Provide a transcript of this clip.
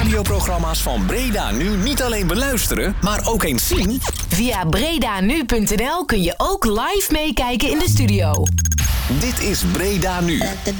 radioprogramma's van Breda Nu niet alleen beluisteren, maar ook eens zien? Via bredanu.nl kun je ook live meekijken in de studio. Dit is Breda Nu.